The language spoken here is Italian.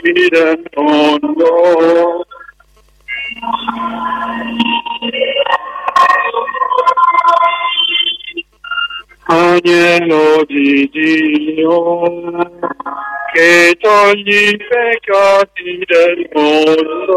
del mondo. Agnello di Dio, che togli i peccati del mondo.